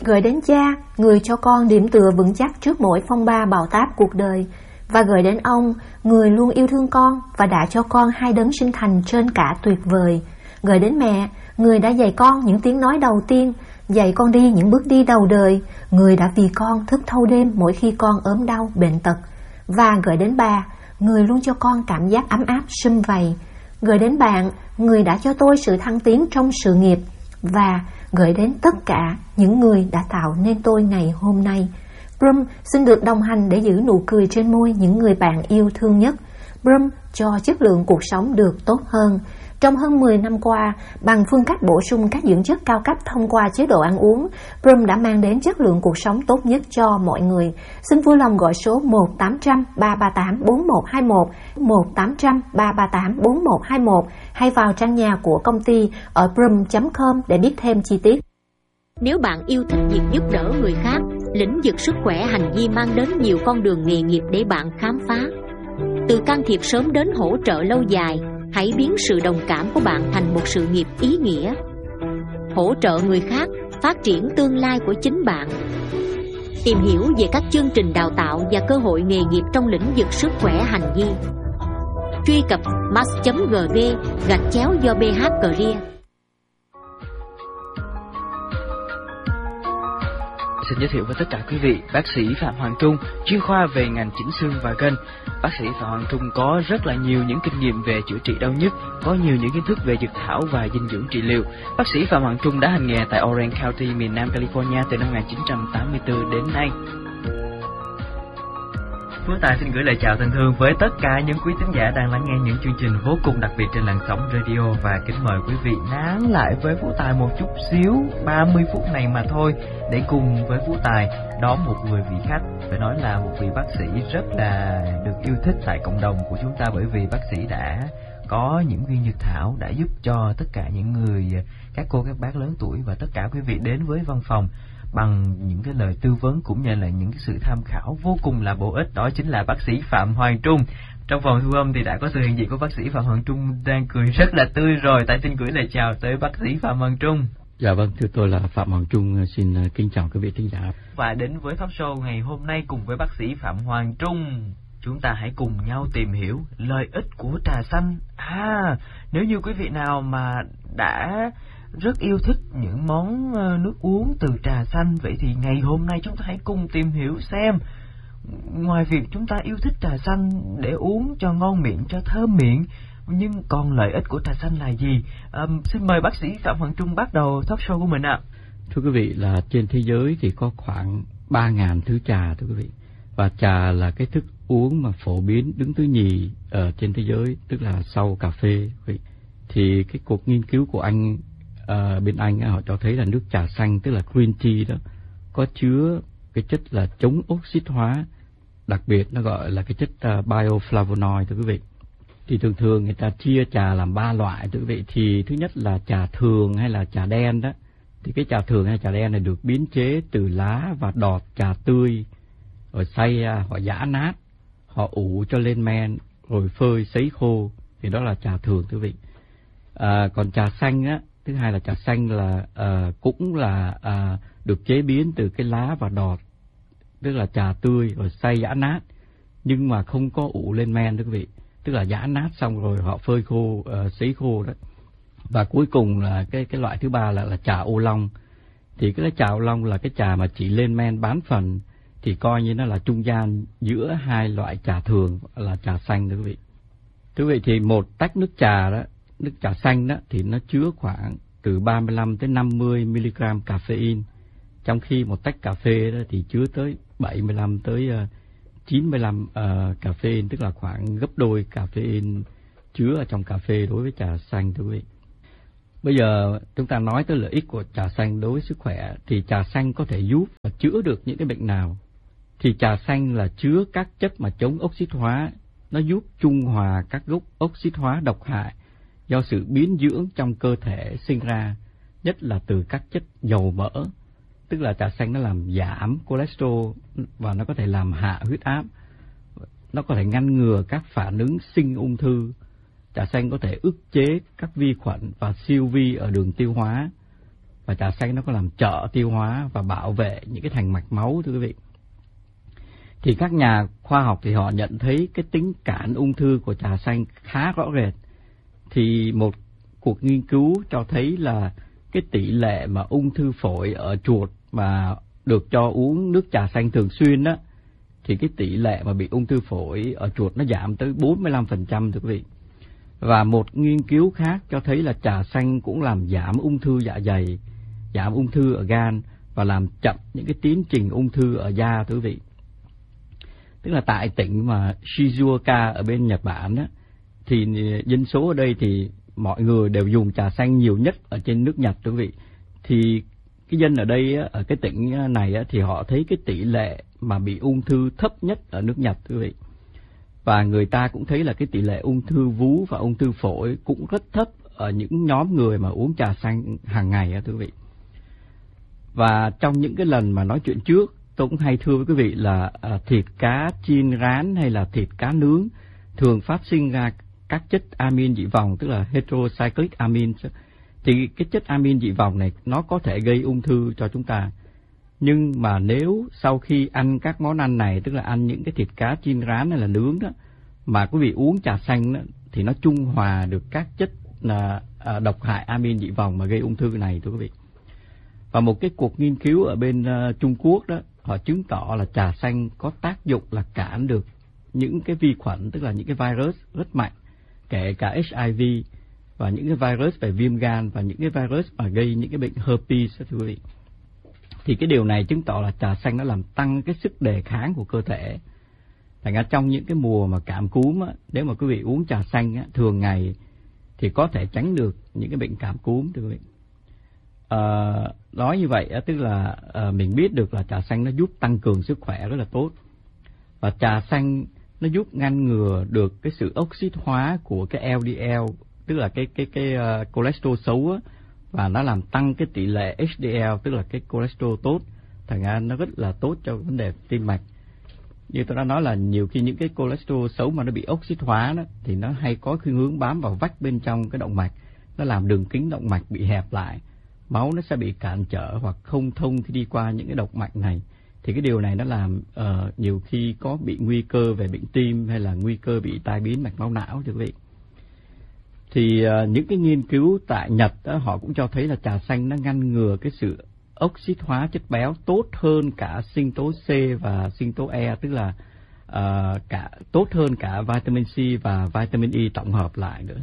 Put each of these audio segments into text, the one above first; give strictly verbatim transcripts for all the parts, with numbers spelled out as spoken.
Gửi đến cha, người cho con điểm tựa vững chắc trước mỗi phong ba bão táp cuộc đời. Và gửi đến ông, người luôn yêu thương con và đã cho con hai đấng sinh thành trên cả tuyệt vời. Gửi đến mẹ, người đã dạy con những tiếng nói đầu tiên, dạy con đi những bước đi đầu đời, người đã vì con thức thâu đêm mỗi khi con ốm đau bệnh tật. Và gửi đến bà, người luôn cho con cảm giác ấm áp sum vầy. Gửi đến bạn, người đã cho tôi sự thăng tiến trong sự nghiệp. Và gửi đến tất cả những người đã tạo nên tôi ngày hôm nay. Brum xin được đồng hành để giữ nụ cười trên môi những người bạn yêu thương nhất. Brum cho chất lượng cuộc sống được tốt hơn. Trong hơn mười năm qua, bằng phương cách bổ sung các dưỡng chất cao cấp thông qua chế độ ăn uống, Brum đã mang đến chất lượng cuộc sống tốt nhất cho mọi người. Xin vui lòng gọi số một tám trăm ba ba tám bốn một hai một, một tám trăm ba ba tám bốn một hai một hay vào trang nhà của công ty ở brum chấm com để biết thêm chi tiết. Nếu bạn yêu thích việc giúp đỡ người khác, lĩnh vực sức khỏe hành vi mang đến nhiều con đường nghề nghiệp để bạn khám phá. Từ can thiệp sớm đến hỗ trợ lâu dài, hãy biến sự đồng cảm của bạn thành một sự nghiệp ý nghĩa. Hỗ trợ người khác, phát triển tương lai của chính bạn. Tìm hiểu về các chương trình đào tạo và cơ hội nghề nghiệp trong lĩnh vực sức khỏe hành vi. Truy cập mass chấm gv gạch chéo do bê hát Career. Xin giới thiệu với tất cả quý vị, bác sĩ Phạm Hoàng Trung, chuyên khoa về ngành chỉnh xương và gân. Bác sĩ Phạm Hoàng Trung có rất là nhiều những kinh nghiệm về chữa trị đau nhức, có nhiều những kiến thức về dược thảo và dinh dưỡng trị liệu. Bác sĩ Phạm Hoàng Trung đã hành nghề tại Orange County, miền Nam California từ năm một nghìn chín trăm tám mươi tư đến nay. Phú Tài xin gửi lời chào thân thương với tất cả những quý thính giả đang lắng nghe những chương trình vô cùng đặc biệt trên làn sóng radio, và kính mời quý vị nán lại với Phú Tài một chút xíu, ba mươi phút này mà thôi, để cùng với Phú Tài đón một người vị khách, phải nói là một vị bác sĩ rất là được yêu thích tại cộng đồng của chúng ta, bởi vì bác sĩ đã có những viên dược thảo đã giúp cho tất cả những người, các cô các bác lớn tuổi và tất cả quý vị đến với văn phòng bằng những cái lời tư vấn cũng như là những cái sự tham khảo vô cùng là bổ ích. Đó chính là bác sĩ Phạm Hoàng Trung. Trong phòng thu âm thì đã có sự hiện diện của bác sĩ Phạm Hoàng Trung đang cười rất là tươi rồi. Tại xin gửi lời chào tới bác sĩ Phạm Hoàng Trung. Dạ vâng, thưa tôi là Phạm Hoàng Trung, xin kính chào quý vị thính giả. Và đến với talk show ngày hôm nay cùng với bác sĩ Phạm Hoàng Trung, chúng ta hãy cùng nhau tìm hiểu lợi ích của trà xanh. À, nếu như quý vị nào mà đã rất yêu thích những món nước uống từ trà xanh, vậy thì ngày hôm nay chúng ta hãy cùng tìm hiểu xem, ngoài việc chúng ta yêu thích trà xanh để uống cho ngon miệng, cho thơm miệng, nhưng còn lợi ích của trà xanh là gì? À, xin mời bác sĩ Phạm Hoàng Trung bắt đầu talk show của mình ạ. Thưa quý vị, là trên thế giới thì có khoảng ba nghìn thứ trà thưa quý vị. Và trà là cái thức uống mà phổ biến đứng thứ nhì ở trên thế giới, tức là sau cà phê. Quý vị. Thì cái cuộc nghiên cứu của anh À, bên Anh họ cho thấy là nước trà xanh, tức là green tea đó, có chứa cái chất là chống oxit hóa, đặc biệt nó gọi là cái chất uh, bioflavonoid thưa quý vị. Thì thường thường người ta chia trà làm ba loại thưa quý vị. Thì thứ nhất là trà thường hay là trà đen đó. Thì cái trà thường hay trà đen này được biến chế từ lá và đọt trà tươi, rồi xay họ giã nát, họ ủ cho lên men, rồi phơi sấy khô, thì đó là trà thường thưa quý vị. À, còn trà xanh á, thứ hai là trà xanh là uh, cũng là uh, được chế biến từ cái lá và đọt, tức là trà tươi rồi xay giã nát, nhưng mà không có ủ lên men đó quý vị, tức là giã nát xong rồi họ phơi khô, uh, sấy khô đó. Và cuối cùng là cái cái loại thứ ba là là trà ô long. Thì cái trà ô long là cái trà mà chỉ lên men bán phần, thì coi như nó là trung gian giữa hai loại trà thường là trà xanh đó quý vị. Thưa quý vị, thì một tách nước trà đó, nước trà xanh đó, thì nó chứa khoảng từ ba mươi lăm tới năm mươi mi-li-gam caffeine, trong khi một tách cà phê đó thì chứa tới bảy mươi lăm tới chín mươi lăm uh, caffeine, tức là khoảng gấp đôi caffeine chứa ở trong cà phê đối với trà xanh thưa quý vị. Bây giờ chúng ta nói tới lợi ích của trà xanh đối với sức khỏe, thì trà xanh có thể giúp và chữa được những cái bệnh nào? Thì trà xanh là chứa các chất mà chống oxit hóa, nó giúp trung hòa các gốc oxit hóa độc hại do sự biến dưỡng trong cơ thể sinh ra, nhất là từ các chất dầu mỡ. Tức là trà xanh nó làm giảm cholesterol và nó có thể làm hạ huyết áp, nó có thể ngăn ngừa các phản ứng sinh ung thư. Trà xanh có thể ức chế các vi khuẩn và siêu vi ở đường tiêu hóa. Và trà xanh nó có làm trợ tiêu hóa và bảo vệ những cái thành mạch máu, thưa quý vị. Thì các nhà khoa học thì họ nhận thấy cái tính cản ung thư của trà xanh khá rõ rệt. Thì một cuộc nghiên cứu cho thấy là cái tỷ lệ mà ung thư phổi ở chuột mà được cho uống nước trà xanh thường xuyên đó, thì cái tỷ lệ mà bị ung thư phổi ở chuột nó giảm tới bốn mươi lăm phần trăm, thưa quý vị. Và một nghiên cứu khác cho thấy là trà xanh cũng làm giảm ung thư dạ dày, giảm ung thư ở gan và làm chậm những cái tiến trình ung thư ở da, thưa quý vị. Tức là tại tỉnh mà Shizuoka ở bên Nhật Bản á, thì dân số ở đây thì mọi người đều dùng trà xanh nhiều nhất ở trên nước Nhật, thưa quý vị. Thì cái dân ở đây á, ở cái tỉnh này á, thì họ thấy cái tỷ lệ mà bị ung thư thấp nhất ở nước Nhật, thưa quý vị. Và người ta cũng thấy là cái tỷ lệ ung thư vú và ung thư phổi cũng rất thấp ở những nhóm người mà uống trà xanh hàng ngày á, thưa quý vị. Và trong những cái lần mà nói chuyện trước, tôi cũng hay thưa với quý vị là à, thịt cá chiên rán hay là thịt cá nướng thường phát sinh ra các chất amin dị vòng, tức là heterocyclic amines. Thì cái chất amin dị vòng này nó có thể gây ung thư cho chúng ta. Nhưng mà nếu sau khi ăn các món ăn này, tức là ăn những cái thịt cá chiên rán hay là nướng đó, mà quý vị uống trà xanh đó, thì nó trung hòa được các chất là à, độc hại amin dị vòng mà gây ung thư này, thưa quý vị. Và một cái cuộc nghiên cứu ở bên uh, Trung Quốc đó, họ chứng tỏ là trà xanh có tác dụng là cản được những cái vi khuẩn, tức là những cái virus rất mạnh, kể cả H I V và những cái virus về viêm gan và những cái virus mà gây những cái bệnh herpes, thưa quý vị. Thì cái điều này chứng tỏ là trà xanh nó làm tăng cái sức đề kháng của cơ thể. Thành ra trong những cái mùa mà cảm cúm á, nếu mà quý vị uống trà xanh á, thường ngày thì có thể tránh được những cái bệnh cảm cúm, thưa quý vị. À, nói như vậy á, tức là à, mình biết được là trà xanh nó giúp tăng cường sức khỏe rất là tốt. Và trà xanh nó giúp ngăn ngừa được cái sự oxit hóa của cái L D L, tức là cái cái cái uh, cholesterol xấu á, và nó làm tăng cái tỷ lệ H D L, tức là cái cholesterol tốt. Thành ra nó rất là tốt cho vấn đề tim mạch. Như tôi đã nói là nhiều khi những cái cholesterol xấu mà nó bị oxit hóa đó, thì nó hay có khuynh hướng bám vào vách bên trong cái động mạch, nó làm đường kính động mạch bị hẹp lại, máu nó sẽ bị cản trở hoặc không thông khi đi qua những cái động mạch này. Thì cái điều này nó làm uh, nhiều khi có bị nguy cơ về bệnh tim hay là nguy cơ bị tai biến mạch máu não, thưa quý vị. Thì uh, những cái nghiên cứu tại Nhật đó, họ cũng cho thấy là trà xanh nó ngăn ngừa cái sự oxit hóa chất béo tốt hơn cả sinh tố C và sinh tố E, tức là uh, cả tốt hơn cả vitamin C và vitamin E tổng hợp lại nữa.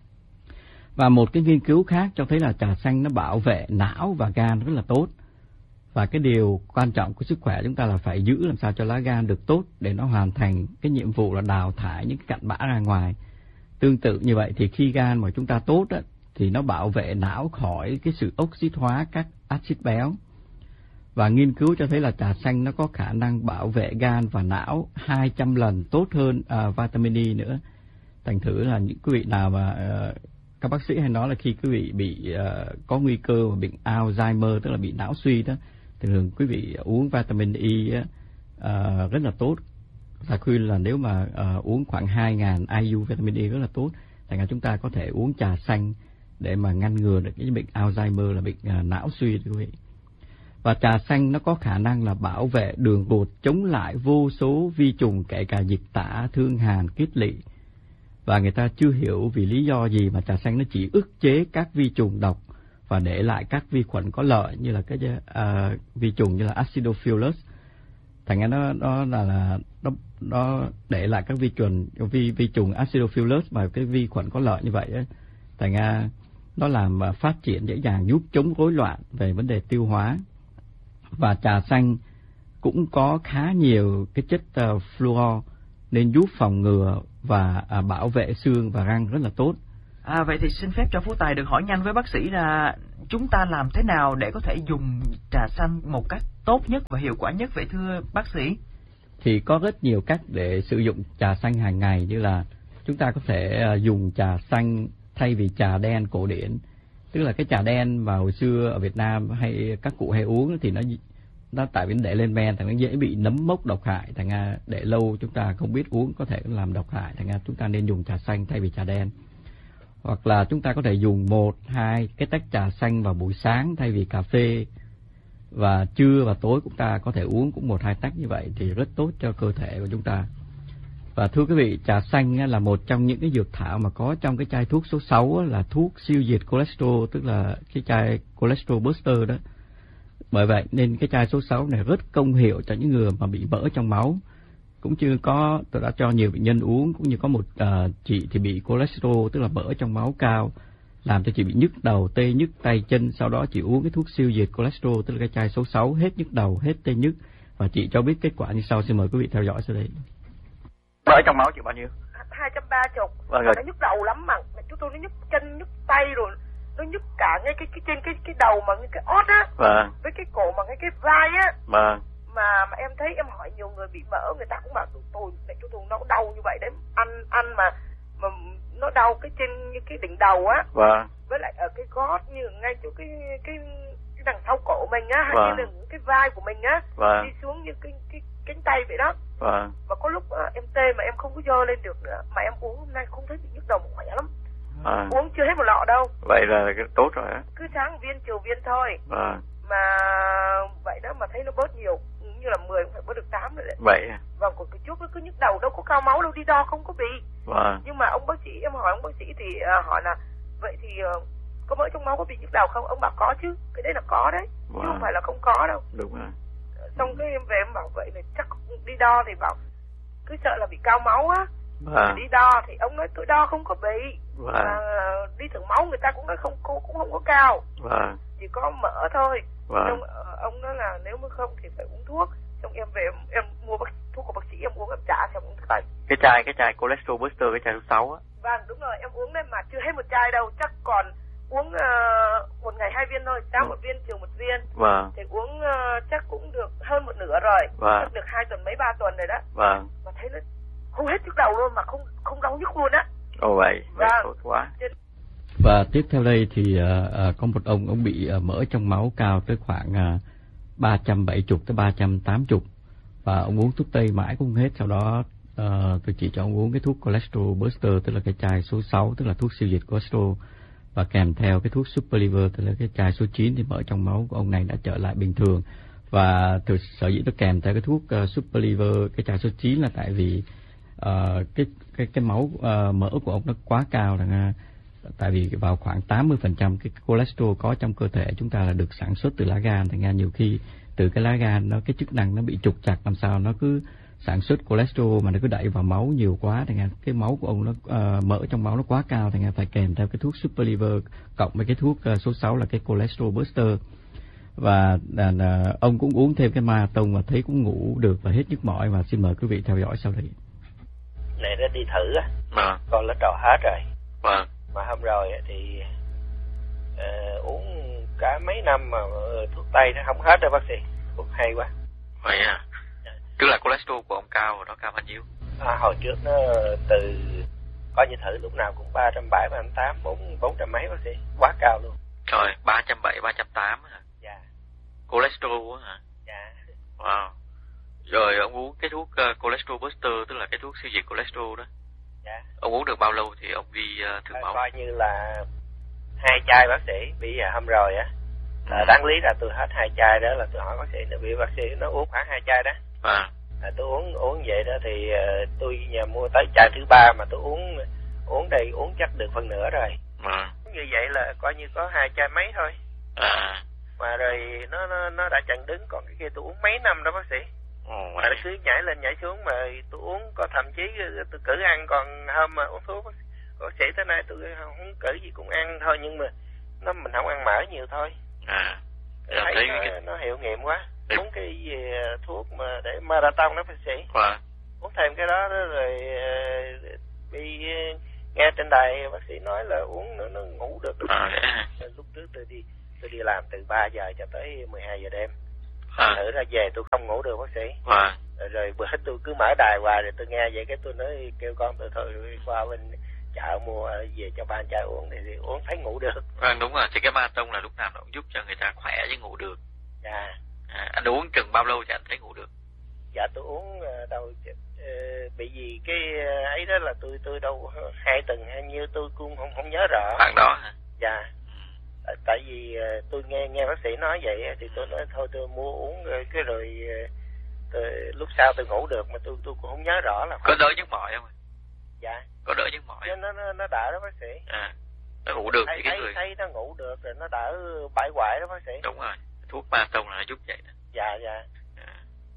Và một cái nghiên cứu khác cho thấy là trà xanh nó bảo vệ não và gan rất là tốt. Và cái điều quan trọng của sức khỏe chúng ta là phải giữ làm sao cho lá gan được tốt để nó hoàn thành cái nhiệm vụ là đào thải những cái cặn bã ra ngoài. Tương tự như vậy thì khi gan mà chúng ta tốt á, thì nó bảo vệ não khỏi cái sự oxit hóa các axit béo. Và nghiên cứu cho thấy là trà xanh nó có khả năng bảo vệ gan và não hai trăm lần tốt hơn uh, vitamin E nữa. Thành thử là những quý vị nào mà uh, các bác sĩ hay nói là khi quý vị bị uh, có nguy cơ bệnh Alzheimer, tức là bị não suy đó, thì thường quý vị uống vitamin E uh, rất là tốt. Và khuyên là nếu mà uh, uống khoảng hai nghìn I U vitamin E rất là tốt. Thành ra chúng ta có thể uống trà xanh để mà ngăn ngừa được cái bệnh Alzheimer là bệnh uh, não suy, thưa quý vị. Và trà xanh nó có khả năng là bảo vệ đường ruột, chống lại vô số vi trùng kể cả dịch tả, thương hàn, kiết lỵ. Và người ta chưa hiểu vì lý do gì mà trà xanh nó chỉ ức chế các vi trùng độc và để lại các vi khuẩn có lợi như là cái uh, vi trùng như là Acidophilus. Thành ra nó nó là, là nó nó để lại các vi trùng vi vi trùng Acidophilus và cái vi khuẩn có lợi như vậy ấy. Thành ra nó làm phát triển dễ dàng, giúp chống rối loạn về vấn đề tiêu hóa. Và trà xanh cũng có khá nhiều cái chất uh, fluor nên giúp phòng ngừa và uh, bảo vệ xương và răng rất là tốt. À, vậy thì xin phép cho Phú Tài được hỏi nhanh với bác sĩ là chúng ta làm thế nào để có thể dùng trà xanh một cách tốt nhất và hiệu quả nhất vậy thưa bác sĩ? Thì có rất nhiều cách để sử dụng trà xanh hàng ngày, như là chúng ta có thể uh, dùng trà xanh thay vì trà đen cổ điển. Tức là cái trà đen mà hồi xưa ở Việt Nam hay các cụ hay uống thì nó nó tại vì để lên men, thành nó dễ bị nấm mốc độc hại, thành ra để lâu chúng ta không biết uống có thể làm độc hại, thành ra chúng ta nên dùng trà xanh thay vì trà đen. Hoặc là chúng ta có thể dùng một, hai cái tách trà xanh vào buổi sáng thay vì cà phê. Và trưa và tối chúng ta có thể uống cũng một, hai tách như vậy thì rất tốt cho cơ thể của chúng ta. Và thưa quý vị, trà xanh là một trong những cái dược thảo mà có trong cái chai thuốc số sáu là thuốc siêu diệt cholesterol, tức là cái chai cholesterol booster đó. Bởi vậy nên cái chai số sáu này rất công hiệu cho những người mà bị mỡ trong máu. Cũng chưa có, tôi đã cho nhiều bệnh nhân uống, cũng như có một uh, chị thì bị cholesterol, tức là mỡ trong máu cao, làm cho chị bị nhức đầu, tê nhức tay chân. Sau đó chị uống cái thuốc siêu diệt cholesterol, tức là cái chai số sáu, hết nhức đầu, hết tê nhức. Và chị cho biết kết quả như sau. Xin mời quý vị theo dõi sau đây. Mỡ trong máu chị bao nhiêu? hai trăm ba mươi. Vâng, nó nhức đầu lắm mà chúng tôi nó nhức chân, nhức tay rồi nó nhức cả ngay cái cái trên cái cái đầu mà cái ót á. Vâng. Với cái cổ mà ngay cái vai á. Vâng. Mà mà em thấy, em hỏi nhiều người bị mỡ, người ta cũng bảo tụi tôi để chúng tôi nó đau như vậy đấy, ăn ăn mà mà nó đau cái trên như cái đỉnh đầu á. Vâng. Với lại ở cái gót, như ngay chỗ cái cái cái đằng sau cổ mình á, hay vâng. như là cái vai của mình á, vâng. đi xuống như cái cái cánh tay vậy đó. Vâng. Và có lúc uh, em tê mà em không có dơ lên được nữa, mà em uống hôm nay không thấy bị nhức đầu, khỏe lắm. Vâng. Uống chưa hết một lọ đâu. Vậy là cái tốt rồi á. Cứ sáng viên chiều viên thôi. Vâng. Mà vậy đó mà thấy nó bớt nhiều, như là mười cũng phải bớt được tám rồi đấy. Vậy à? Vâng, còn cái trước nó cứ nhức đầu, đâu có cao máu đâu, đi đo không có bị. Vâng. Nhưng mà ông bác sĩ, em hỏi ông bác sĩ thì uh, hỏi là vậy thì uh, có mỡ trong máu có bị nhức đầu không? Ông bảo có chứ, cái đấy là có đấy, vâng. Chứ không phải là không có đâu. Đúng rồi. Xong cái em về em bảo vậy thì chắc đi đo thì bảo cứ sợ là bị cao máu á. Vâng. Đi đo thì ông nói tôi đo không có bị. Vâng. Mà đi thử máu người ta cũng nói không, cũng không có cao. Vâng. Chỉ có mỡ thôi. Vâng. Xong ông nói là nếu mà không thì phải uống thuốc. Xong em về em, em mua bác, thuốc của bác sĩ em uống, em trả xong uống thôi. Cái chai cái chai cholesterol booster, cái chai số sáu á. Vâng, đúng rồi, em uống đấy mà chưa hết một chai đâu, chắc còn uống uh, một ngày hai viên thôi, sáng ừ. một viên, chiều một viên. Vâng. Thì uống uh, chắc cũng được hơn một nửa rồi. Vâng. Chắc được hai tuần mấy ba tuần rồi đó. Vâng. Mà thấy nó không hết nhức đầu luôn, mà không không đau nhức luôn á. Ồ vậy, vậy vâng. tốt quá. Và tiếp theo đây thì uh, có một ông ông bị uh, mỡ trong máu cao tới khoảng uh, ba trăm bảy mươi tới ba trăm tám mươi, và ông uống thuốc tây mãi cũng không hết. Sau đó uh, tôi chỉ cho ông uống cái thuốc cholesterol booster, tức là cái chai số sáu, tức là thuốc siêu diệt cholesterol, và kèm theo cái thuốc super liver, tức là cái chai số chín, thì mỡ trong máu của ông này đã trở lại bình thường. Và từ sở dĩ nó kèm theo cái thuốc uh, super liver, cái chai số chín là tại vì uh, cái cái cái máu uh, mỡ của ông nó quá cao là uh, tại vì vào khoảng tám mươi phần trăm cái cholesterol có trong cơ thể chúng ta là được sản xuất từ lá gan, thành ra nhiều khi từ cái lá gan nó cái chức năng nó bị trục trặc, làm sao nó cứ sản xuất cholesterol mà nó cứ đẩy vào máu nhiều quá, thành ra cái máu của ông nó uh, mỡ trong máu nó quá cao, thành ra phải kèm theo cái thuốc super liver cộng với cái thuốc uh, số sáu là cái cholesterol booster. Và uh, ông cũng uống thêm cái marathon và thấy cũng ngủ được và hết nhức mỏi. Và xin mời quý vị theo dõi sau đây. Này nó đi thử á, à. con nó trò hết rồi. À. Mà hôm rồi thì uh, uống cả mấy năm mà uh, thuốc tây nó không hết đâu bác sĩ. Thuốc hay quá. Vậy à? Tức là cholesterol của ông cao rồi, nó cao bao nhiêu? À, hồi trước nó từ coi như thử lúc nào cũng ba trăm bảy mươi, ba trăm tám mươi, bốn bốn trăm mấy bác sĩ, quá cao luôn. Trời, ba trăm bảy mươi, ba trăm tám mươi hả? Dạ. Cholesterol hả? Dạ. Wow. Rồi ông uống cái thuốc uh, cholesterol booster, tức là cái thuốc siêu diệt cholesterol đó. Dạ. Ông uống được bao lâu thì ông đi uh, thử máu? Coi như là hai chai bác sĩ. Bây giờ hôm rồi á, là ừ. đáng lý là tôi hết hai chai đó, là tôi hỏi bác sĩ, nó bị bác sĩ nó uống khoảng hai chai đó. À. À, tôi uống uống vậy đó thì uh, tôi nhà mua tới chai thứ ba mà tôi uống uống đây uống chắc được phần nửa rồi. À. Như vậy là coi như có hai chai mấy thôi. À. Mà rồi nó nó nó đã chặn đứng, còn cái kia tôi uống mấy năm đó bác sĩ. Ồ, mà nó cứ nhảy lên nhảy xuống, mà tôi uống có thậm chí tôi cử ăn, còn hôm mà uống thuốc bác sĩ tới nay tôi không cử gì cũng ăn thôi, nhưng mà nó mình không ăn mỡ nhiều thôi. À. Thấy, thấy nó, cái... nó hiệu nghiệm quá. Để... uống cái gì thuốc mà để marathon đó bác sĩ. À. Uống thêm cái đó, đó rồi đi nghe trên đài bác sĩ nói là uống nó, nó ngủ được. À. Lúc trước tôi đi tôi đi làm từ ba giờ cho tới mười hai giờ đêm. À. Thử ra về tôi không ngủ được bác sĩ. À. Rồi, rồi bữa tôi cứ mở đài hoài, rồi tôi nghe vậy cái tôi nói kêu con tôi thôi qua bên chợ mua về cho ba chai uống thì, thì uống thấy ngủ được. À, đúng rồi, thì cái marathon là lúc nào nó cũng giúp cho người ta khỏe với ngủ được. Dạ. À, anh uống chừng bao lâu thì anh thấy ngủ được? Dạ tôi uống đâu uh, bị gì cái ấy đó là tôi tôi đâu hai tuần hay nhiêu tôi cũng không không nhớ rõ. Khoảng đó hả? Dạ. Tại vì tôi nghe nghe bác sĩ nói vậy thì tôi nói thôi tôi mua uống cái rồi tôi, lúc sau tôi ngủ được, mà tôi tôi cũng không nhớ rõ là có đỡ nhức mỏi không? Dạ. Có đỡ nhức mỏi. Nó nó nó đỡ đó bác sĩ. À, nó ngủ được thấy, thì cái thấy, người thấy nó ngủ được rồi nó đỡ bãi hoại đó bác sĩ. Đúng rồi, thuốc Maton là nó giúp vậy đó. Dạ dạ. À.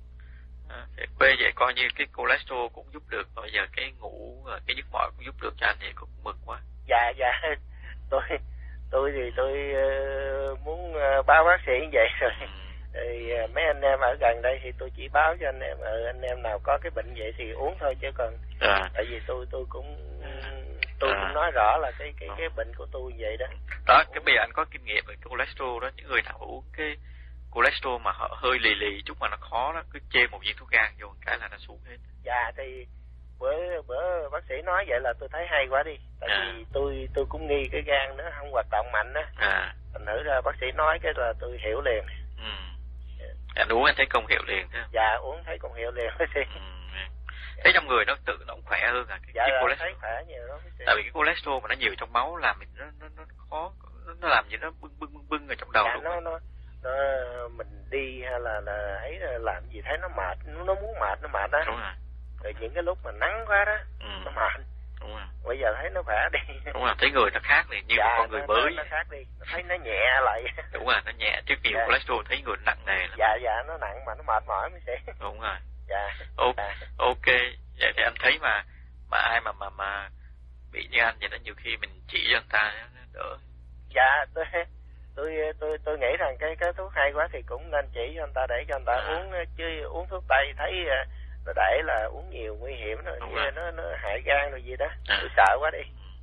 À, thì quê vậy coi như cái cholesterol cũng giúp được, bây giờ cái ngủ cái nhức mỏi cũng giúp được cho anh thì cũng mừng quá. Dạ dạ. Tôi tôi thì tôi uh, muốn uh, báo bác sĩ như vậy rồi. Ừ. Thì uh, mấy anh em ở gần đây thì tôi chỉ báo cho anh em ừ, anh em nào có cái bệnh vậy thì uống thôi, chứ còn à. tại vì tôi tôi cũng tôi à. cũng nói rõ là cái cái cái bệnh của tôi vậy đó. Đó, cái bây giờ anh có kinh nghiệm về cholesterol đó, những người nào uống cái cholesterol mà họ hơi lì lì chút mà nó khó đó, cứ chê một viên thuốc gan vô một cái là nó xuống hết. Dạ thì bữa bữa bác sĩ nói vậy là tôi thấy hay quá đi, tại à. vì tôi tôi cũng nghi cái gan nó không hoạt động mạnh á. À. Thành thử ra bác sĩ nói cái là tôi hiểu liền. Ừ. Yeah. Anh uống anh thấy công hiệu liền thế? Dạ uống thấy công hiệu liền bác sĩ. Ừ. Thấy trong người nó tự nó cũng khỏe hơn à cái, dạ, cái dạ, cholesterol. Thấy khỏe nhiều đó bác sĩ. Tại vì cái cholesterol mà nó nhiều trong máu làm mình nó nó nó khó, nó, nó làm gì nó bưng bưng bưng bưng ở trong đầu. Dạ, đúng nó, không? nó nó mình đi hay là là ấy là làm gì thấy nó mệt, nó, nó muốn mệt nó mệt đó. Đúng rồi. Rồi những cái lúc mà nắng quá đó, ừ. nó mệt. Đúng rồi. Bây giờ thấy nó khỏe đi. Đúng rồi, thấy người nó khác liền, như dạ, một con người nó, mới. Nó, nó khác đi, nó thấy nó nhẹ lại. Đúng rồi, nó nhẹ, trước nhiều dạ. cholesterol thấy người nặng nề lắm. Dạ dạ, nó nặng mà nó mệt mỏi mới sẽ. Đúng rồi. Dạ. O- dạ. Ok, vậy thì anh thấy mà mà ai mà mà mà bị như anh vậy đó, nhiều khi mình chỉ cho anh ta nó đỡ. Dạ, tôi tôi tôi tôi nghĩ rằng cái cái thuốc hay quá thì cũng nên chỉ cho anh ta để cho anh ta à. uống, chứ uống thuốc tây thấy nó để là uống nhiều nguy hiểm rồi, nó nó hại gan rồi gì đó. À. Tôi sợ quá đi.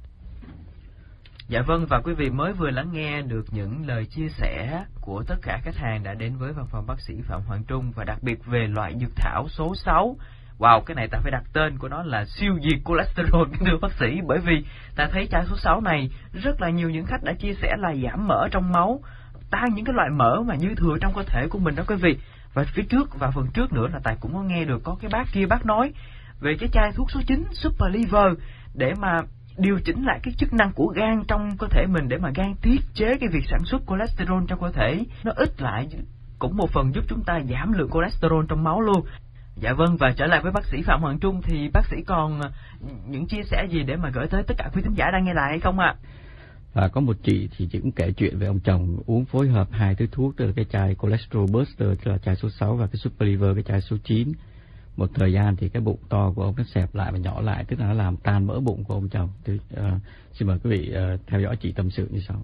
Dạ vâng, và quý vị mới vừa lắng nghe được những lời chia sẻ của tất cả khách hàng đã đến với văn phòng bác sĩ Phạm Hoàng Trung, và đặc biệt về loại dược thảo số sáu. Wow, cái này ta phải đặt tên của nó là siêu diệt cholesterol, thưa bác sĩ, bởi vì ta thấy chai số sáu này rất là nhiều những khách đã chia sẻ là giảm mỡ trong máu, tan những cái loại mỡ mà dư thừa trong cơ thể của mình đó quý vị. Và phía trước và phần trước nữa là Tài cũng có nghe được có cái bác kia bác nói về cái chai thuốc số chín Super Liver để mà điều chỉnh lại cái chức năng của gan trong cơ thể mình, để mà gan tiết chế cái việc sản xuất cholesterol trong cơ thể, nó ít lại, cũng một phần giúp chúng ta giảm lượng cholesterol trong máu luôn. Dạ vâng, và trở lại với bác sĩ Phạm Hoàng Trung thì bác sĩ còn những chia sẻ gì để mà gửi tới tất cả quý thính giả đang nghe lại hay không ạ? Và có một chị thì chị cũng kể chuyện về ông chồng uống phối hợp hai thứ thuốc, từ cái chai Cholesterol Buster tức là chai số sáu và cái Super Liver cái chai số chín. Một thời gian thì cái bụng to của ông nó xẹp lại và nhỏ lại, tức là nó làm tan mỡ bụng của ông chồng. Thì, uh, xin mời quý vị uh, theo dõi chị tâm sự như sau.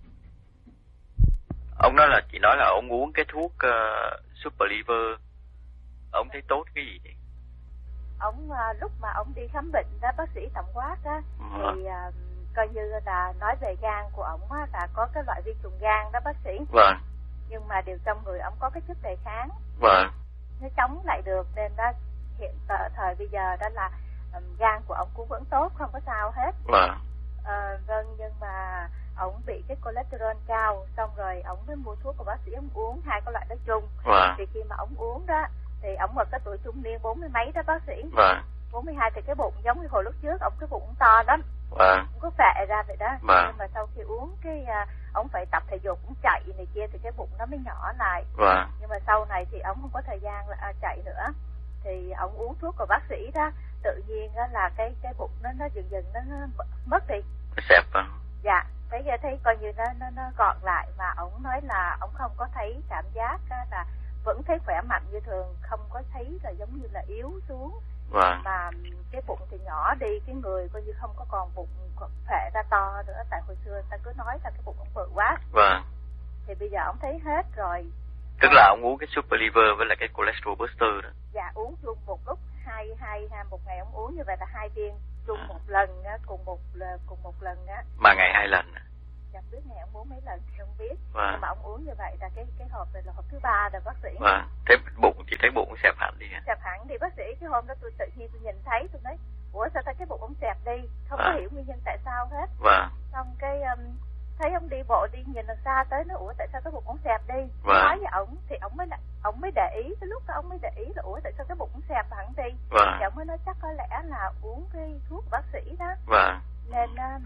Ông nói là chị nói là ông uống cái thuốc uh, Super Liver, ông thấy tốt cái gì vậy? Ông uh, lúc mà ông đi khám bệnh đó, bác sĩ tổng quát á, ừ. thì uh, coi như là nói về gan của ông á, là có cái loại vi trùng gan đó bác sĩ. Vâng. Nhưng mà điều trong người ông có cái chất đề kháng. Vâng. Nó chống lại được, nên đó hiện thời bây giờ đó là um, gan của ông cũng vẫn tốt, không có sao hết. Vâng. À, vâng, nhưng mà ông bị cái cholesterol cao, xong rồi ông mới mua thuốc của bác sĩ ông uống hai cái loại đó chung. Vâng. Thì khi mà ông uống đó thì ông ở cái tuổi trung niên bốn mươi mấy đó bác sĩ. Vâng. bốn mươi hai thì cái bụng giống như hồi lúc trước, ông cái bụng to lắm. Vâng. Ông có phệ ra vậy đó. Vâng. Nhưng mà sau khi uống cái uh, ông phải tập thể dục, cũng chạy này kia thì cái bụng nó mới nhỏ lại. Vâng. Nhưng mà sau này thì ông không có thời gian là, uh, chạy nữa. Thì ông uống thuốc của bác sĩ đó, tự nhiên đó là cái cái bụng nó nó dần dần nó, nó mất đi. Xẹp à? Dạ, thấy thấy coi như nó nó nó gọn lại, mà ông nói là ông không có thấy cảm giác là vẫn thấy khỏe mạnh như thường, không có thấy là giống như là yếu xuống. Vâng. Mà cái bụng thì nhỏ đi, cái người coi như không có còn bụng phệ ra to nữa, tại hồi xưa ta cứ nói là cái bụng ông bự quá. Vâng. Thì bây giờ ông thấy hết rồi. Tức là ông uống cái Super Liver với lại cái Cholesterol Buster đó. Dạ, uống chung một lúc, hai hai hai một ngày ông uống như vậy là hai viên chung à. một lần á, cùng một cùng một lần á. Mà ngày hai lần. Chẳng biết ngày ông uống mấy lần thì không biết. Vâng. Nhưng mà ông uống như vậy là cái cái hộp này là hộp thứ ba rồi bác sĩ. Vâng. Thế bụng thì thấy bụng xẹp hẳn đi hả? Xẹp hẳn đi bác sĩ, cái hôm đó tôi tự nhiên tôi nhìn thấy, tôi nói ủa sao thấy cái bụng ông xẹp đi, không vâng. có hiểu nguyên nhân tại sao hết. Vâng. Xong cái um, thấy ông đi bộ đi nhìn đằng xa tới nó ủa tại sao cái bụng ông xẹp đi. Vâng. Nói với ổng thì ổng mới ổng mới để ý, tới lúc đó ông mới để ý là ủa tại sao cái bụng xẹp hẳn đi. Vâng. Thì ổng mới nói chắc có lẽ là uống cái thuốc bác sĩ đó. Vâng. Nên mà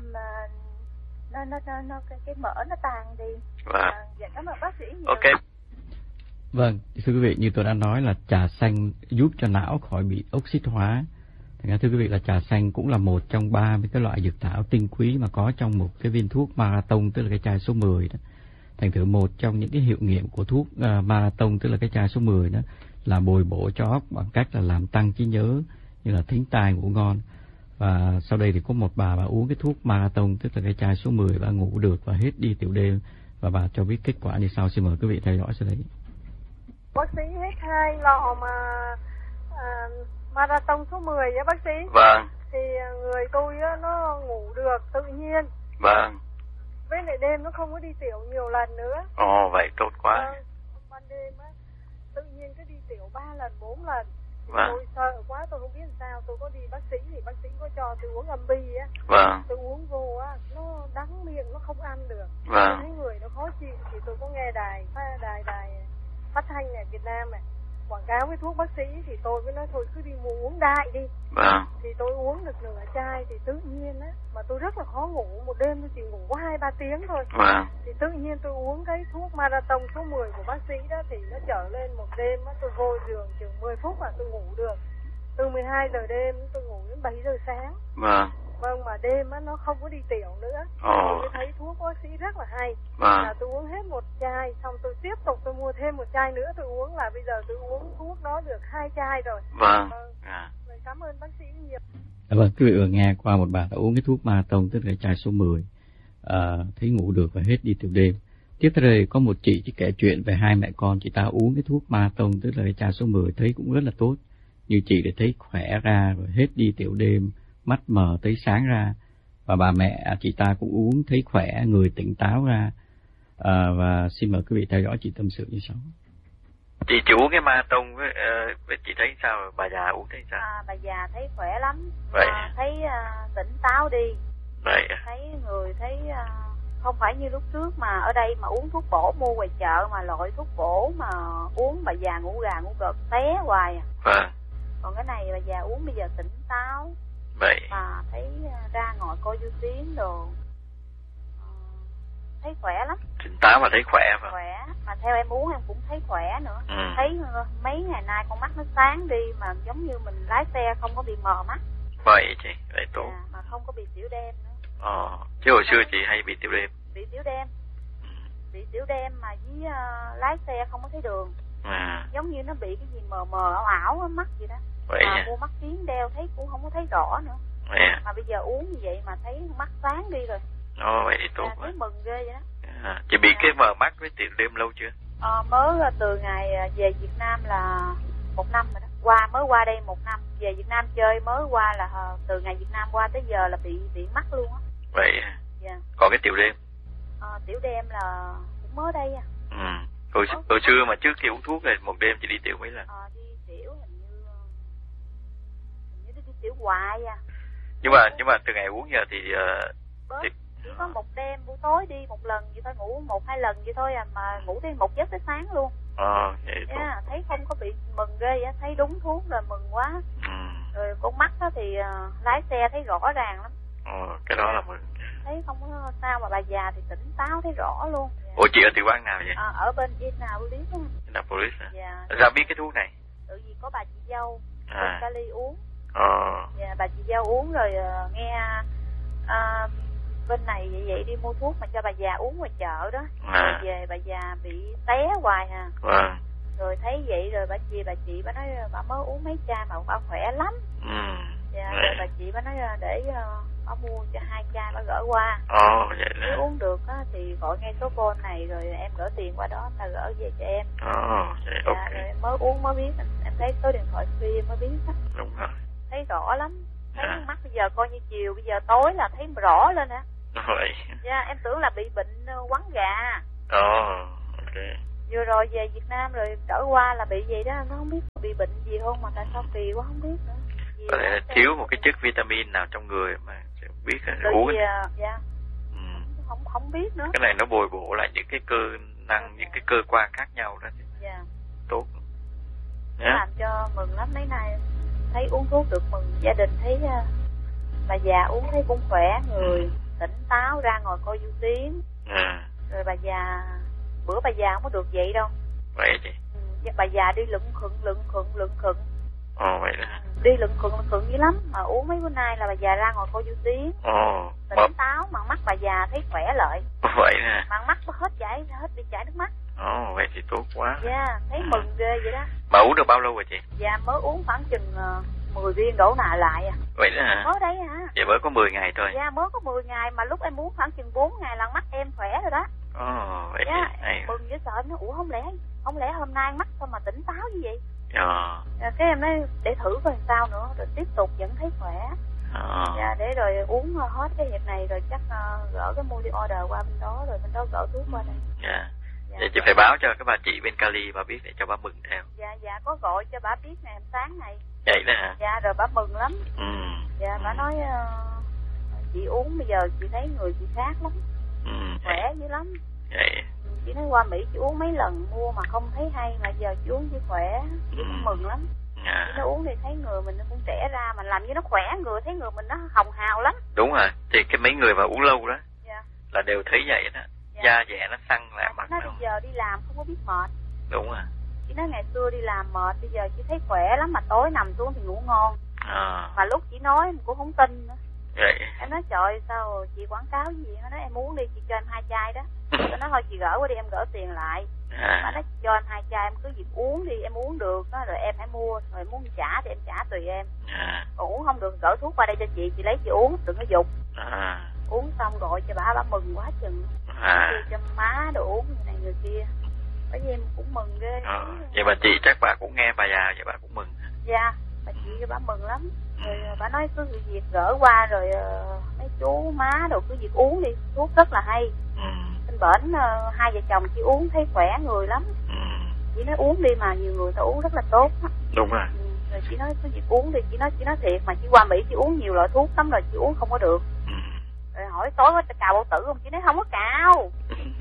nó nó nó, nó cái, cái mỡ nó tan đi. Vâng. À, dạ cảm ơn bác sĩ nhiều. Ok. Vâng, thưa quý vị, như tôi đã nói là trà xanh giúp cho não khỏi bị oxit hóa. Thành ra thưa quý vị là trà xanh cũng là một trong ba mươi cái loại dược thảo tinh quý mà có trong một cái viên thuốc Marathon, tức là cái chai số mười đó. Thành thử một trong những cái hiệu nghiệm của thuốc uh, Marathon, tức là cái chai số mười đó, là bồi bổ cho óc bằng cách là làm tăng trí nhớ, như là thính tai ngủ ngon. Và sau đây thì có một bà bà uống cái thuốc Marathon, tức là cái chai số mười, và ngủ được và hết đi tiểu đêm, và bà cho biết kết quả như sau. Xin mời quý vị theo dõi sau đấy. Bác sĩ hết hai lọ mà à, Marathon số mười á bác sĩ. Vâng. Thì người tôi á, nó ngủ được tự nhiên. Vâng. Với lại đêm nó không có đi tiểu nhiều lần nữa. Ồ, vậy tốt quá. Vâng. Ban đêm á, tự nhiên cứ đi tiểu ba lần, bốn lần. Vâng. Tôi sợ quá, tôi không biết làm sao. Tôi có đi bác sĩ thì bác sĩ có cho tôi uống âm bi á. Vâng. Tôi uống vô á, nó đắng miệng, nó không ăn được. Vâng. Tôi thấy người nó khó chịu thì tôi có nghe đài, đài, đài phát thanh này Việt Nam này quảng cáo với thuốc bác sĩ thì tôi mới nói thôi cứ đi mua uống đại đi. Vâng. Thì tôi uống được nửa chai thì tự nhiên á, mà tôi rất là khó ngủ, một đêm tôi chỉ ngủ có hai ba tiếng thôi. Vâng. Thì tự nhiên tôi uống cái thuốc Marathon số mười của bác sĩ đó thì nó trở lên một đêm á, tôi vô giường chừng mười phút mà tôi ngủ được. Từ mười hai giờ đêm tôi ngủ đến bảy giờ sáng. Vâng. Vâng, mà đêm á nó không có đi tiểu nữa. Ồ. Tôi thấy thuốc bác sĩ rất là hay. Vâng. Là tôi uống hết một chai, xong tôi tiếp tục tôi mua thêm một chai nữa tôi uống, là bây giờ tôi uống thuốc đó được hai chai rồi. Vâng. Vâng. À. Cảm ơn bác sĩ nhiều. À, vâng, quý vị vừa nghe qua một bà đã uống cái thuốc Marathon, tức là chai số mười, à, thấy ngủ được và hết đi tiểu đêm. Tiếp theo đây có một chị chỉ kể chuyện về hai mẹ con chị ta uống cái thuốc Marathon, tức là cái chai số mười, thấy cũng rất là tốt. Như chị để thấy khỏe ra rồi hết đi tiểu đêm, mắt mờ thấy sáng ra, và bà mẹ chị ta cũng uống thấy khỏe, người tỉnh táo ra. À, và xin mời quý vị theo dõi chị tâm sự như sau. Chị chị uống cái Marathon với, uh, với chị thấy sao, bà già uống thấy sao? À, bà già thấy khỏe lắm. Vậy à, thấy uh, tỉnh táo đi. Vậy thấy người thấy uh, không phải như lúc trước mà ở đây mà uống thuốc bổ mua ngoài chợ mà loại thuốc bổ mà uống bà già ngủ gà ngủ gật té hoài à. Vâng. Còn cái này bà già uống bây giờ tỉnh táo. Vậy mà thấy uh, ra ngồi coi du tiến đồ, thấy khỏe lắm. tỉnh táo mà thấy khỏe mà. Khỏe, mà theo em uống em cũng thấy khỏe nữa. Ừ. Thấy uh, mấy ngày nay con mắt nó sáng đi, mà giống như mình lái xe không có bị mờ mắt. Vậy chị, vậy tốt. À, mà không có bị tiểu đêm nữa. Ờ, chứ hồi xưa chị hay bị tiểu đêm. Bị tiểu đêm. Ừ. Bị tiểu đêm mà với uh, lái xe không có thấy đường. À. Giống như nó bị cái gì mờ mờ ảo ảo mắt vậy đó. Vậy mà à? mua mắt kiến đeo thấy cũng không có thấy rõ nữa. Vậy à? Mà bây giờ uống như vậy mà thấy mắt sáng đi rồi. Ồ, vậy thì tốt à, quá. Thấy mừng ghê vậy đó. À, chị bị à. cái mờ mắt với tiểu đêm lâu chưa? À, mới từ ngày về Việt Nam là một năm rồi đó. Qua mới qua đây một năm, về Việt Nam chơi mới qua là từ ngày Việt Nam qua tới giờ là bị bị mắt luôn á. Vậy à? Dạ. Còn cái tiểu đêm? À, tiểu đêm là cũng mới đây à. Ừ. Hồi, hồi xưa mà trước khi uống thuốc thì một đêm chị đi tiểu mấy lần? À, đi tiểu hình như hình như đi tiểu hoài à. Nhưng mà nhưng mà từ ngày uống giờ thì uh, bớt. Thì... chỉ có một đêm buổi tối đi một lần vậy thôi, ngủ một hai lần vậy thôi à, mà ngủ tới một giấc tới sáng luôn. Ờ, vậy tốt. Yeah, thấy không có bị mừng ghê á, thấy đúng thuốc rồi mừng quá. Ừ. Rồi con mắt đó thì uh, lái xe thấy rõ ràng lắm. Ờ, cái đó là mừng. Thấy không có sao, mà bà già thì tỉnh táo thấy rõ luôn. Yeah. Ủa chị ở tiểu bang nào vậy? À, ở bên Indianapolis á. Indianapolis hả? Dạ. Ra biết cái thuốc này? Tự vì có bà chị dâu à. Cali uống. Ờ. Dạ, bà chị dâu uống rồi uh, nghe uh, bên này vậy, vậy đi mua thuốc mà cho bà già uống ngoài chợ đó. À. Rồi về bà già bị té hoài à. Vâng. Rồi thấy vậy rồi bà chị bà chị bà nói bà mới uống mấy chai mà bà khỏe lắm. Ừ. Dạ, rồi bà chị bà nói để uh, bà mua cho hai chai bà gửi qua. Ồ, vậy đó. Nếu uống được á thì gọi ngay số phone này rồi em gửi tiền qua đó, ta gửi về cho em. Ồ, vậy dạ, ok. Rồi em mới uống mới biết, em thấy số điện thoại free em mới biết đó. Đúng rồi. Thấy rõ lắm. Thấy à. mắt bây giờ coi như chiều, bây giờ tối là thấy rõ lên hả? Vậy. Dạ, em tưởng là bị bệnh quắn gà. Ồ, ok. Vừa rồi về Việt Nam rồi trở qua là bị gì đó, nó không biết bị bệnh gì không mà tại sao kỳ quá không biết nữa. Gì có thể là thiếu một cái chất vitamin nào trong người mà sẽ biết là uống. Vì, dạ. Ừ. Không, không không biết nữa. Cái này nó bồi bổ lại những cái cơ năng, dạ. những cái cơ quan khác nhau đó. Dạ. Tốt. Nó làm cho mừng lắm. Mấy nay thấy uống thuốc được mừng, gia đình thấy uh, bà già uống thấy cũng khỏe người, ừ. tỉnh táo, ra ngồi coi du tiếng. À. Rồi bà già, bữa bà già không có được vậy đâu. Vậy chị? Ừ, bà già đi lựng khựng, lựng khựng, lựng khựng. Ồ, vậy đó. Đi lựng khựng, lựng khựng dữ lắm. Mà uống mấy bữa nay là bà già ra ngồi coi du tiếng. Ồ. Tỉnh mà... táo, mà mắt bà già thấy khỏe lại. Vậy nè. Mà mắt hết chảy, hết bị chảy nước mắt. Ồ, vậy thì tốt quá. Dạ, yeah, thấy ừ. mừng ghê vậy đó. Mà uống được bao lâu rồi chị? Dạ, mới uống khoảng chừng uh, mười viên đổ nạ lại à. Vậy đó hả? Mới đấy hả? Vậy mới có mười ngày thôi. Dạ, mới có mười ngày mà lúc em uống khoảng chừng bốn ngày là mắt em khỏe rồi đó. Ồ, vậy dạ, thì hay. Mừng dễ sợ, em nói, ủa không lẽ, không lẽ hôm nay mắt sao mà tỉnh táo như vậy? Ờ. Dạ, cái em nói để thử coi sao nữa, rồi tiếp tục vẫn thấy khỏe. Ờ. Dạ, để rồi uống hết cái việc này rồi chắc uh, gỡ cái mua đi order qua bên đó, rồi bên đó gỡ thuốc qua đây. Dạ. Dạ, vậy chị phải báo cho các bà chị bên Cali bà biết để cho bà mừng theo. Dạ, dạ, có gọi cho bà biết ngày sáng này. Vậy đó hả? Dạ, rồi bà mừng lắm. Ừ. Dạ, bà ừ. nói uh, chị uống bây giờ chị thấy người chị khác lắm. Ừ. Khỏe dữ lắm. Vậy. Chị nói qua Mỹ chị uống mấy lần mua mà không thấy hay, mà giờ chị uống chị khỏe, chị ừ. cũng mừng lắm. À. Chị nói uống thì thấy người mình nó cũng trẻ ra, mà làm như nó khỏe người, thấy người mình nó hồng hào lắm. Đúng rồi, thì cái mấy người mà uống lâu đó dạ. là đều thấy vậy đó. Dạ. Da dẻ nó săn lại mặt. Nó bây giờ đi làm không có biết mệt. Đúng rồi. Chị nói ngày xưa đi làm mệt, bây giờ chị thấy khỏe lắm, mà tối nằm xuống thì ngủ ngon. À. Mà lúc chị nói em cũng không tin nữa. Vậy. Em nói trời sao chị quảng cáo gì, nó nói em uống đi, chị cho em hai chai đó. Tôi nói thôi chị gỡ qua đi, em gỡ tiền lại. À. Mà nó cho em hai chai, em cứ việc uống đi, em uống được đó, rồi em hãy mua, rồi muốn trả thì em trả tùy em. À. Còn uống không được gỡ thuốc qua đây cho chị, chị lấy chị uống, đừng có dục. À. Uống xong gọi cho bà, bà mừng quá chừng. À. Cho má đồ uống người này người kia. Bởi vì em cũng mừng ghê. À. Vậy bà chị chắc bà cũng nghe bà già vậy bà cũng mừng. Dạ, bà chị cho bà mừng lắm. Rồi bà nói cứ việc gỡ qua rồi uh, mấy chú má đồ cứ việc uống đi, thuốc rất là hay. Ừ. Bên bển uh, hai vợ chồng chị uống thấy khỏe người lắm. Ừ. Chị nói uống đi mà nhiều người ta uống rất là tốt á. Đúng rồi. Ừ. Rồi chị nói cứ việc uống đi, chị nói chị nói thiệt mà chị qua Mỹ chị uống nhiều loại thuốc lắm rồi chị uống không có được. Ừ. Rồi hỏi tối có cào bao tử không? Chị nói không có cào.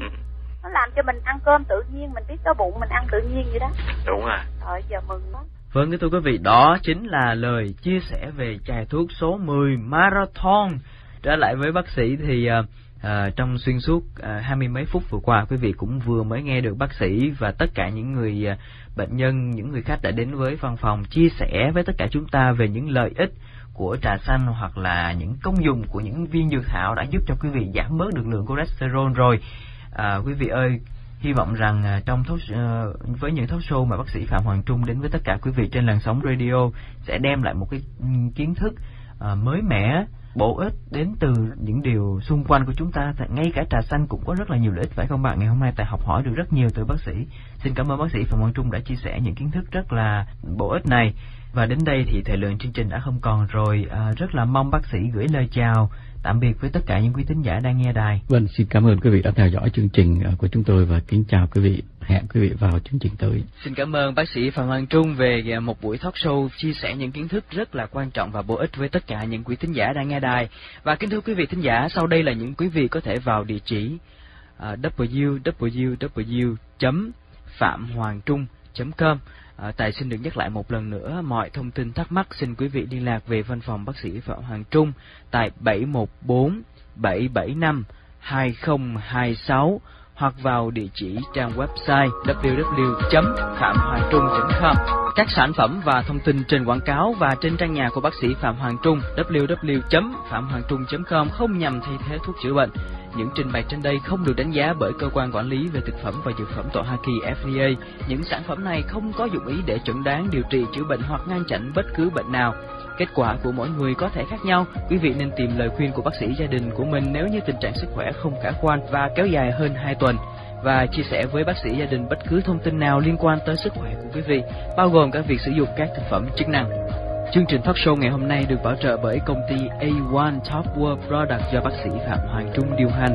Nó làm cho mình ăn cơm tự nhiên, mình biết đói bụng mình ăn tự nhiên vậy đó. Đúng rồi. Rồi giờ mừng lắm. Vâng, thưa quý vị, đó chính là lời chia sẻ về chai thuốc số mười Marathon. Trở lại với bác sĩ thì uh, uh, trong xuyên suốt uh, hai mươi mấy phút vừa qua, quý vị cũng vừa mới nghe được bác sĩ và tất cả những người uh, bệnh nhân, những người khách đã đến với văn phòng chia sẻ với tất cả chúng ta về những lợi ích của trà xanh hoặc là những công dụng của những viên dược thảo đã giúp cho quý vị giảm bớt được lượng cholesterol rồi. À, quý vị ơi, hy vọng rằng uh, trong talk, uh, với những talk show mà bác sĩ Phạm Hoàng Trung đến với tất cả quý vị trên làn sóng radio sẽ đem lại một cái um, kiến thức uh, mới mẻ, bổ ích đến từ những điều xung quanh của chúng ta. Ngay cả trà xanh cũng có rất là nhiều lợi ích, phải không bạn? Ngày hôm nay Tài học hỏi được rất nhiều từ bác sĩ. Xin cảm ơn bác sĩ Phạm Hoàng Trung đã chia sẻ những kiến thức rất là bổ ích này. Và đến đây thì thời lượng chương trình đã không còn rồi. À, rất là mong bác sĩ gửi lời chào tạm biệt với tất cả những quý thính giả đang nghe đài. Vâng, xin cảm ơn quý vị đã theo dõi chương trình của chúng tôi và kính chào quý vị. Hẹn quý vị vào chương trình tới. Xin cảm ơn bác sĩ Phạm Hoàng Trung về một buổi talk show chia sẻ những kiến thức rất là quan trọng và bổ ích với tất cả những quý thính giả đang nghe đài. Và kính thưa quý vị thính giả, sau đây là những quý vị có thể vào địa chỉ uh, w w w chấm phạm hoàng trung chấm com. À, Tài xin được nhắc lại một lần nữa, mọi thông tin thắc mắc xin quý vị liên lạc về văn phòng bác sĩ Phạm Hoàng Trung tại bảy một bốn bảy bảy năm hai không hai sáu hoặc vào địa chỉ trang website w w w chấm phạm hoàng trung chấm com. Các sản phẩm và thông tin trên quảng cáo và trên trang nhà của bác sĩ Phạm Hoàng Trung w w w chấm phạm hoàng trung chấm com không nhằm thay thế thuốc chữa bệnh. Những trình bày trên đây không được đánh giá bởi cơ quan quản lý về thực phẩm và dược phẩm tại Hoa Kỳ F D A. Những sản phẩm này không có dụng ý để chẩn đoán, điều trị, chữa bệnh hoặc ngăn chặn bất cứ bệnh nào. Kết quả của mỗi người có thể khác nhau. Quý vị nên tìm lời khuyên của bác sĩ gia đình của mình nếu như tình trạng sức khỏe không khả quan và kéo dài hơn hai tuần. Và chia sẻ với bác sĩ gia đình bất cứ thông tin nào liên quan tới sức khỏe của quý vị, bao gồm cả việc sử dụng các thực phẩm chức năng. Chương trình talk show ngày hôm nay được bảo trợ bởi công ty A một Top World Product do bác sĩ Phạm Hoàng Trung điều hành.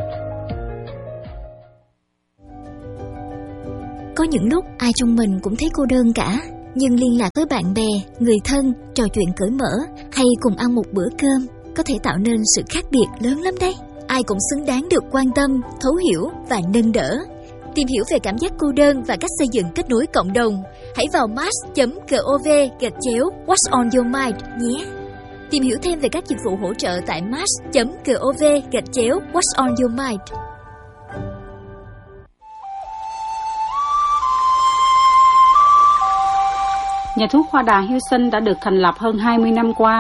Có những lúc ai trong mình cũng thấy cô đơn cả, nhưng liên lạc với bạn bè, người thân, trò chuyện cởi mở hay cùng ăn một bữa cơm có thể tạo nên sự khác biệt lớn lắm đấy. ai cũng xứng đáng được quan tâm, thấu hiểu và nâng đỡ. Tìm hiểu về cảm giác cô đơn và cách xây dựng kết nối cộng đồng, hãy vào match chấm gov gạch chéo What's on your mind nhé. Tìm hiểu thêm về các dịch vụ hỗ trợ tại match chấm gov gạch chéo What's on your mind. Nhà thuốc Hoa Đà Hewson đã được thành lập hơn hai mươi năm qua